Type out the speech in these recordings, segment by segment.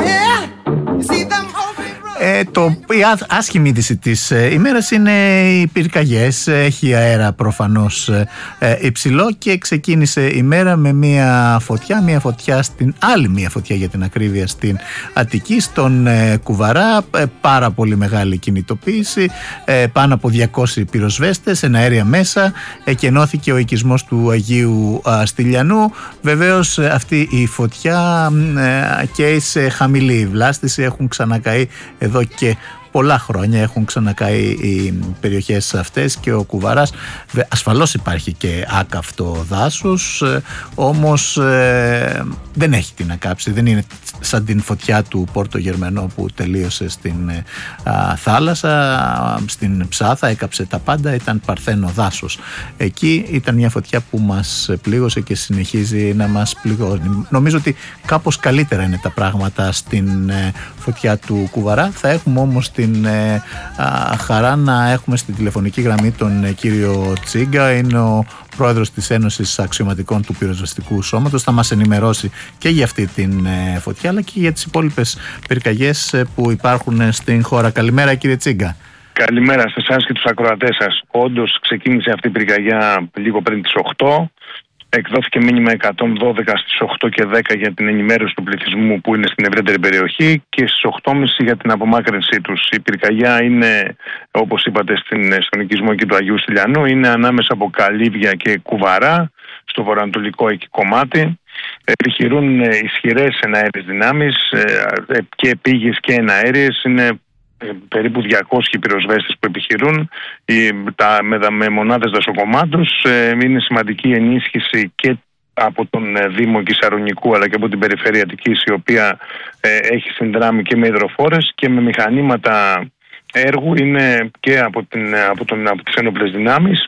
Η άσχημη είδηση της ημέρας είναι οι πυρκαγιές. Έχει αέρα προφανώς υψηλό και ξεκίνησε η μέρα με μια φωτιά μια φωτιά για την ακρίβεια στην Αττική, στον Κουβαρά. Πάρα πολύ μεγάλη κινητοποίηση, πάνω από 200 πυροσβέστες, εναέρια μέσα, και ενώθηκε ο οικισμός του Αγίου Στυλιανού. Βεβαίως αυτή η φωτιά καίει σε χαμηλή βλάστηση. Έχουν ξανακαεί εδώ και πολλά χρόνια, έχουν ξανακαεί οι περιοχές αυτές και ο Κουβαράς. Ασφαλώς υπάρχει και άκαυτο δάσος, όμως δεν έχει τι να κάψει. Δεν είναι σαν την φωτιά του Πόρτο Γερμανό που τελείωσε στην θάλασσα, στην Ψάθα, έκαψε τα πάντα, ήταν παρθένο δάσος. Εκεί ήταν μια φωτιά που μας πλήγωσε και συνεχίζει να μας πληγώνει. Νομίζω ότι κάπως καλύτερα είναι τα πράγματα στην φωτιά του Κουβαρά. Θα έχουμε όμως την χαρά να έχουμε στην τηλεφωνική γραμμή τον κύριο Τσίγκα. Είναι ο πρόεδρος της Ένωσης Αξιωματικών του Πυροσβεστικού Σώματος. Θα μας ενημερώσει και για αυτή την φωτιά, αλλά και για τις υπόλοιπες πυρκαγιές που υπάρχουν στην χώρα. Καλημέρα, κύριε Τσίγκα. Καλημέρα σε εσάς και τους ακροατές σας. Όντως ξεκίνησε αυτή η πυρκαγιά λίγο πριν τις 8. Εκδόθηκε μήνυμα 112 στις 8 και 10 για την ενημέρωση του πληθυσμού που είναι στην ευρύτερη περιοχή και στις 8.30 για την απομάκρυνσή τους. Η πυρκαγιά είναι, όπως είπατε, στον οικισμό εκεί του Αγίου Στυλιανού. Είναι ανάμεσα από Καλύβια και Κουβαρά, στο βορειοανατολικό εκεί κομμάτι. Επιχειρούν ισχυρές εναέριες δυνάμεις και επίγειες και εναέριες. Είναι περίπου 200 πυροσβέστες που επιχειρούν με μονάδες δασοκομμάτους. Είναι σημαντική ενίσχυση και από τον Δήμο Κισαρονικού αλλά και από την Περιφέρεια Αττικής, η οποία έχει συνδράμει και με υδροφόρες και με μηχανήματα έργου, είναι και από τις ένοπλες δυνάμεις,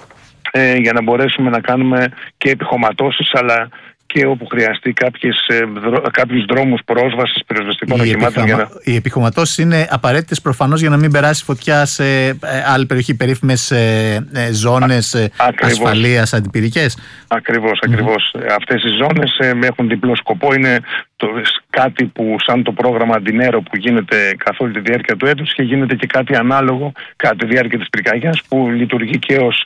για να μπορέσουμε να κάνουμε και επιχωματώσεις αλλά και όπου χρειαστεί κάποιους δρόμους πρόσβασης πυροσβεστικών οχημάτων. Οι επιχωματώσεις είναι απαραίτητες προφανώς για να μην περάσει φωτιά σε άλλη περιοχή, περίφημες ζώνες ασφαλείας αντιπυρικές. Ακριβώς. Αυτές οι ζώνες έχουν διπλό σκοπό. Είναι κάτι που σαν το πρόγραμμα Αντινέρο που γίνεται καθ' όλη τη διάρκεια του έτους, και γίνεται και κάτι ανάλογο κατά τη διάρκεια της πυρκαγιάς που λειτουργεί και ως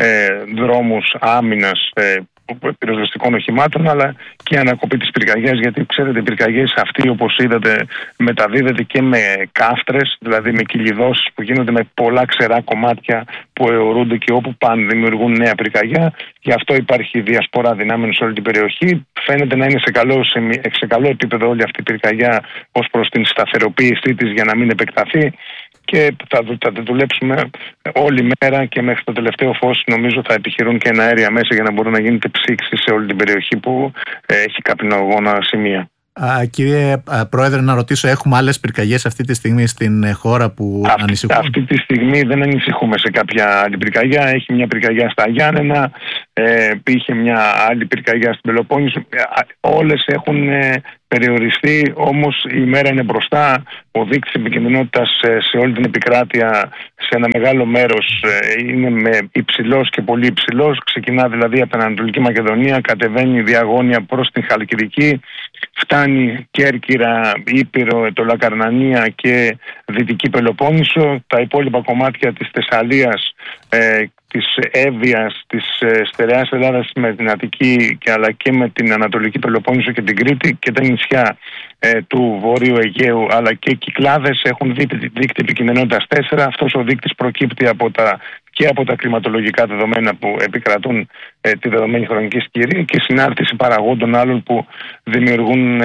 δρόμους άμυνας πυροσβεστικών οχημάτων, αλλά και ανακοπή της πυρκαγιάς, γιατί ξέρετε, οι πυρκαγιές αυτή, όπως είδατε, μεταδίδεται και με κάφτρες, δηλαδή με κυλιδώσεις που γίνονται με πολλά ξερά κομμάτια που αιωρούνται και όπου πάνε δημιουργούν νέα πυρκαγιά. Γι' αυτό υπάρχει διασπορά δυνάμεων σε όλη την περιοχή. Φαίνεται να είναι σε καλό επίπεδο όλη αυτή η πυρκαγιά ως προς την σταθεροποίησή της για να μην επεκταθεί. Και θα δουλέψουμε όλη μέρα και μέχρι το τελευταίο φως. Νομίζω θα επιχειρούν και εναέρια μέσα για να μπορεί να γίνεται ψήξη σε όλη την περιοχή που έχει καπνογόνα σημεία. Κύριε Πρόεδρε, να ρωτήσω, έχουμε άλλες πυρκαγιές αυτή τη στιγμή στην χώρα που ανησυχούν? Αυτή τη στιγμή δεν ανησυχούμε σε κάποια άλλη πυρκαγιά. Έχει μια πυρκαγιά στα Γιάννενα, είχε μια άλλη πυρκαγιά στην Πελοπόννησο. Όλες έχουν περιοριστεί, όμως η μέρα είναι μπροστά. Ο δείκτης επικινδυνότητας σε όλη την επικράτεια, σε ένα μεγάλο μέρος, είναι με υψηλός και πολύ υψηλός. Ξεκινά δηλαδή από την Ανατολική Μακεδονία, κατεβαίνει διαγώνια προς την Χαλκιδική, φτάνει Κέρκυρα, Ήπειρο, Ετωλακαρνανία και Δυτική Πελοπόννησο. Τα υπόλοιπα κομμάτια της Θεσσαλίας, της Εύβοιας, της στερεάς Ελλάδας με την Αττική αλλά και με την Ανατολική Πελοπόννησο και την Κρήτη, και τα νησιά του Βόρειου Αιγαίου αλλά και Κυκλάδες έχουν δείκτη επικινδυνότητας 4. Αυτός ο δείκτης προκύπτει και από τα κλιματολογικά δεδομένα που επικρατούν τη δεδομένη χρονική συγκυρία και συνάρτηση παραγόντων άλλων που δημιουργούν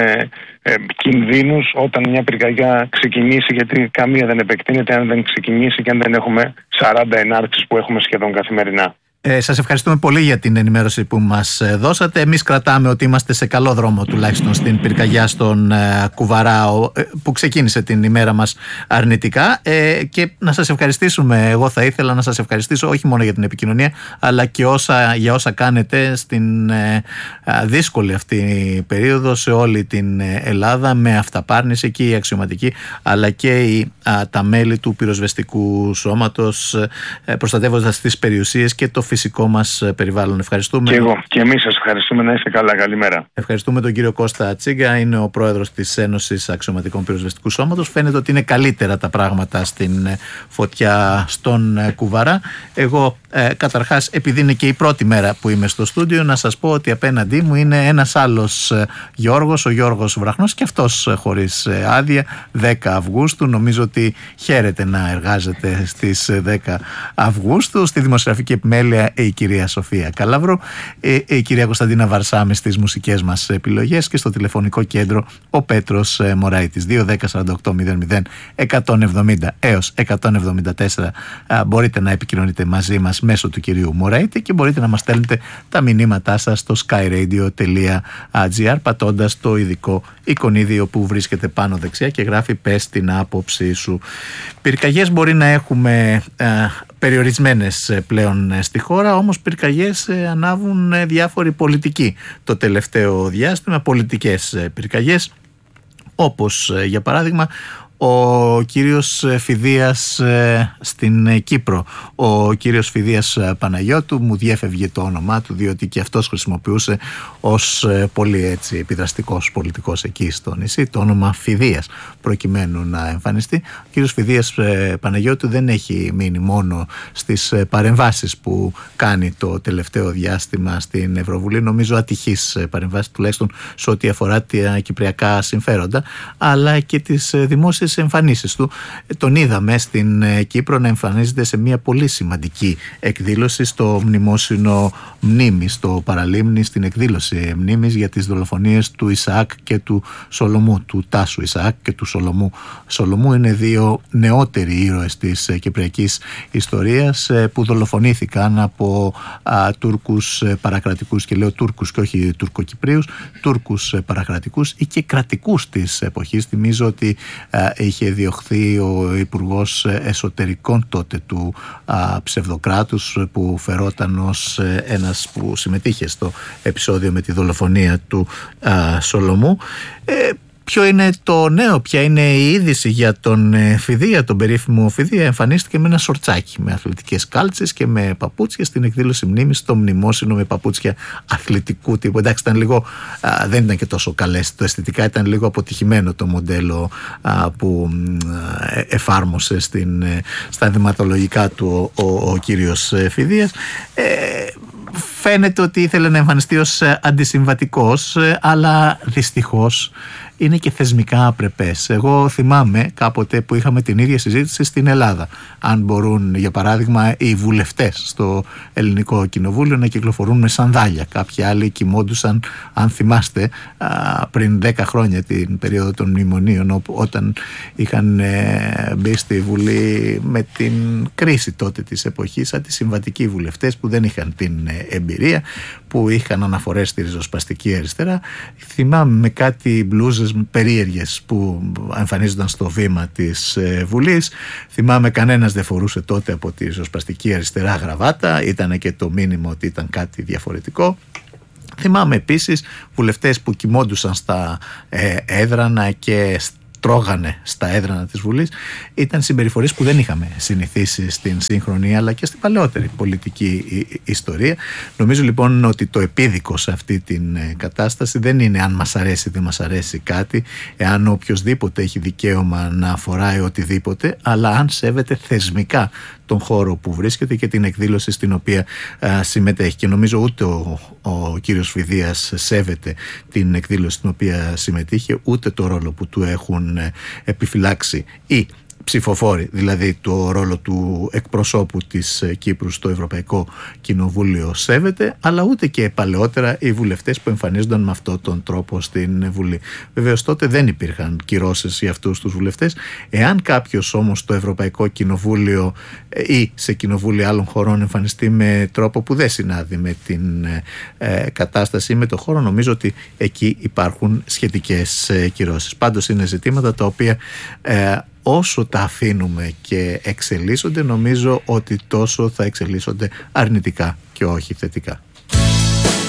κινδύνους όταν μια πυρκαγιά ξεκινήσει, γιατί καμία δεν επεκτείνεται αν δεν ξεκινήσει και αν δεν έχουμε 40 ενάρξεις που έχουμε σχεδόν καθημερινά. Σας ευχαριστούμε πολύ για την ενημέρωση που μας δώσατε. Εμείς κρατάμε ότι είμαστε σε καλό δρόμο, τουλάχιστον στην πυρκαγιά στον Κουβαρά που ξεκίνησε την ημέρα μας αρνητικά, και να σας ευχαριστήσουμε. Εγώ θα ήθελα να σας ευχαριστήσω όχι μόνο για την επικοινωνία, αλλά και για όσα κάνετε στην δύσκολη αυτή περίοδο σε όλη την Ελλάδα, με αυταπάρνηση και οι αξιωματικοί αλλά και τα μέλη του πυροσβεστικού σώματος, προστατεύοντας τις περιουσίες και το φυσικό μας περιβάλλον. Ευχαριστούμε. Και εγώ και εμείς σας ευχαριστούμε. Να είστε καλά. Καλημέρα. Ευχαριστούμε τον κύριο Κώστα Τσίγκα, είναι ο πρόεδρος της Ένωσης Αξιωματικών Πυροσβεστικού Σώματος. Φαίνεται ότι είναι καλύτερα τα πράγματα στην φωτιά στον Κουβαρά. Εγώ καταρχάς, επειδή είναι και η πρώτη μέρα που είμαι στο στούντιο, να σας πω ότι απέναντί μου είναι ένας άλλος Γιώργος, ο Γιώργος Βραχνός, και αυτός χωρίς άδεια, 10 Αυγούστου. Νομίζω ότι χαίρεται να εργάζεται στις 10 Αυγούστου. Στη δημοσιογραφική επιμέλεια η κυρία Σοφία Καλαβρού, η κυρία Κωνσταντίνα Βαρσάμη στις μουσικές μας επιλογές, και στο τηλεφωνικό κέντρο ο Πέτρος Μωραΐτης. 2-10-48-00-170 έως 174 μπορείτε να επικοινωνείτε μαζί μας μέσω του κυρίου Μωραΐτη, και μπορείτε να μας στέλνετε τα μηνύματά σας στο skyradio.gr πατώντας το ειδικό εικονίδιο που βρίσκεται πάνω δεξιά και γράφει «Πες την άποψή σου». Πυρκαγιές μπορεί να έχουμε περιορισμένες πλέον στη χώρα, όμως πυρκαγιές ανάβουν διάφοροι πολιτικοί το τελευταίο διάστημα, πολιτικές πυρκαγιές, όπως για παράδειγμα ο κύριος Φιδίας στην Κύπρο. Ο κύριος Φιδίας Παναγιώτου, μου διέφευγε το όνομά του, διότι και αυτός χρησιμοποιούσε ως πολύ έτσι επιδραστικός πολιτικός εκεί στο νησί το όνομα Φιδίας προκειμένου να εμφανιστεί. Ο κύριος Φιδίας Παναγιώτου δεν έχει μείνει μόνο στις παρεμβάσεις που κάνει το τελευταίο διάστημα στην Ευρωβουλή, νομίζω ατυχείς παρεμβάσεις τουλάχιστον σε ό,τι αφορά τα κυπριακά συμφέροντα, αλλά και τις δημόσιες εμφανίσεις του. Τον είδαμε στην Κύπρο να εμφανίζεται σε μια πολύ σημαντική εκδήλωση στο μνημόσυνο μνήμης, στο Παραλίμνη, στην εκδήλωση μνήμης για τις δολοφονίες του Ισαάκ και του Σολομού, του Τάσου Ισαάκ και του Σολομού. Σολομού είναι δύο νεότεροι ήρωες της κυπριακής ιστορίας που δολοφονήθηκαν από Τούρκους παρακρατικούς, και λέω Τούρκους και όχι Τουρκοκυπρίους, Τούρκους παρακρατικούς ή και κρατικούς της εποχής. Θυμίζω ότι είχε διωχθεί ο Υπουργός Εσωτερικών τότε του ψευδοκράτους, που φερόταν ως ένας που συμμετείχε στο επεισόδιο με τη δολοφονία του Σολομού. Ποιο είναι το νέο, ποια είναι η είδηση για τον Φιδία, τον περίφημο Φιδία? Εμφανίστηκε με ένα σορτσάκι, με αθλητικές κάλτσες και με παπούτσια στην εκδήλωση μνήμης στο μνημόσυνο, με παπούτσια αθλητικού τύπου. Εντάξει, ήταν λίγο, δεν ήταν και τόσο καλές. Το αισθητικά ήταν λίγο αποτυχημένο το μοντέλο που εφάρμοσε στα δειγματολογικά του ο κύριος Φιδίας. Φαίνεται ότι ήθελε να εμφανιστεί ως αντισυμβατικός, αλλά δυστυχώς είναι και θεσμικά απρεπές. Εγώ θυμάμαι κάποτε που είχαμε την ίδια συζήτηση στην Ελλάδα. Αν μπορούν, για παράδειγμα, οι βουλευτές στο Ελληνικό Κοινοβούλιο να κυκλοφορούν με σανδάλια. Κάποιοι άλλοι κοιμόντουσαν, αν θυμάστε, πριν 10 χρόνια, την περίοδο των μνημονίων, όταν είχαν μπει στη Βουλή με την κρίση τότε της εποχής, αντισυμβατικοί βουλευτές που δεν είχαν την εμπειρία, που είχαν αναφορές στη ριζοσπαστική αριστερά. Θυμάμαι με κάτι μπλούζες περίεργες που εμφανίζονταν στο βήμα της Βουλής. Θυμάμαι κανένας δεν φορούσε τότε από τη ριζοσπαστική αριστερά γραβάτα, ήταν και το μήνυμα ότι ήταν κάτι διαφορετικό. Θυμάμαι επίσης βουλευτές που κοιμόντουσαν στα έδρανα και τρώγανε στα έδρανα της Βουλής. Ήταν συμπεριφορές που δεν είχαμε συνηθίσει στην σύγχρονη αλλά και στην παλαιότερη πολιτική ιστορία. Νομίζω λοιπόν ότι το επίδικο σε αυτή την κατάσταση δεν είναι αν μας αρέσει ή δεν μας αρέσει κάτι, εάν οποιοσδήποτε έχει δικαίωμα να φοράει οτιδήποτε, αλλά αν σέβεται θεσμικά τον χώρο που βρίσκεται και την εκδήλωση στην οποία συμμετέχει. Και νομίζω ούτε ο κύριος Φιδίας σέβεται την εκδήλωση στην οποία συμμετείχε, ούτε το ρόλο που του έχουν επιφυλάξει οι ψηφοφόροι, δηλαδή το ρόλο του εκπροσώπου της Κύπρου στο Ευρωπαϊκό Κοινοβούλιο σέβεται, αλλά ούτε και παλαιότερα οι βουλευτές που εμφανίζονταν με αυτόν τον τρόπο στην Βουλή. Βεβαίως τότε δεν υπήρχαν κυρώσεις για αυτούς τους βουλευτές. Εάν κάποιος όμως στο Ευρωπαϊκό Κοινοβούλιο ή σε κοινοβούλια άλλων χωρών εμφανιστεί με τρόπο που δεν συνάδει με την κατάσταση ή με το χώρο, νομίζω ότι εκεί υπάρχουν σχετικές κυρώσεις. Πάντως είναι ζητήματα τα οποία όσο τα αφήνουμε και εξελίσσονται, νομίζω ότι τόσο θα εξελίσσονται αρνητικά και όχι θετικά.